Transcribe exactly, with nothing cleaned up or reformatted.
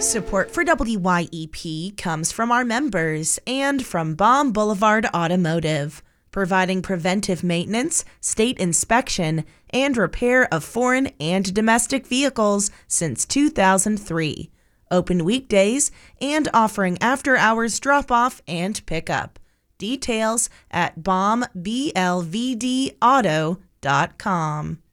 Support for W Y E P comes from our members and from Baum Boulevard Automotive, providing preventive maintenance, state inspection, and repair of foreign and domestic vehicles since two thousand three. Open weekdays and offering after-hours drop-off and pickup. Details at baum b l v d auto dot com.